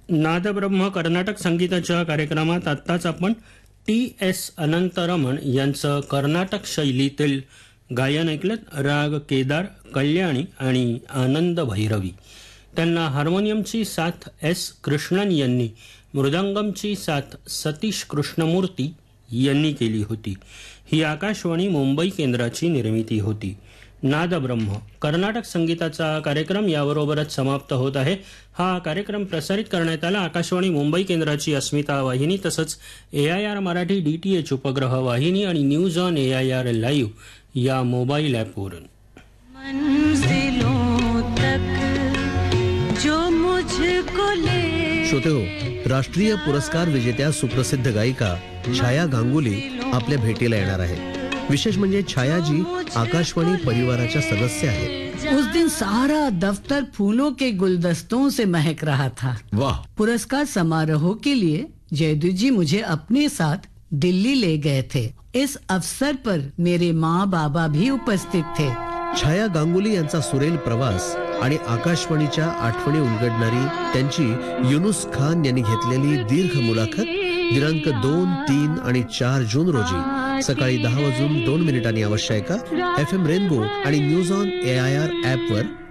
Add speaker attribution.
Speaker 1: नादब्रह्म कर्नाटक संगीताच्या कार्यक्रमात आत्ताच आपण टी.एस. अनंतरमण यांचं कर्नाटक शैलीतील गायन ऐकलं. राग केदार, कल्याणी आणि आनंद भैरवी. त्यांना हार्मोनियमची साथ एस. कृष्णन यांनी, मृदंगमची साथ सतीश कृष्णमूर्ती यांनी केली होती. ही आकाशवाणी मुंबई केंद्राची निर्मिती होती. नादब्रह्म कर्नाटक संगीताचा कार्यक्रम याबरोबरच समाप्त होत आहे. हा कार्यक्रम प्रसारित करण्यात आला आकाशवाणी मुंबई केंद्राची अस्मिता वाहिनी तसंच AIR मराठी DTH उपग्रह वाहिनी आणि न्यूज ऑन AIR लाईव्ह या मोबाईल ॲपवरून.
Speaker 2: श्रोतेहो, राष्ट्रीय पुरस्कार विजेत्या सुप्रसिद्ध गायिका छाया गांगुली आपल्या भेटीला येणार आहे. विशेष म्हणजे छाया जी आकाशवाणी परिवाराच्या सदस्य आहेत.
Speaker 3: उस दिन सारा दफ्तर फूलों के गुलदस्तों से महक रहा था.
Speaker 2: वाह.
Speaker 3: पुरस्कार समारोह के लिए जयदू जी मुझे अपने साथ दिल्ली ले गए थे. इस अवसर पर मेरे माँ बाबा भी उपस्थित थे.
Speaker 2: छाया गांगुली यांचा सुरेल प्रवास आणि आकाशवाणीच्या आठवणी उलगडणारी त्यांची युनुस खान यांनी घेतलेली दीर्घ मुलाखत दिनांक 2, 3 आणि 4 जून रोजी सकाळी 10:02 अवश्य ऐका. FM रेनबो आणि न्यूज ऑन AIR ॲपवर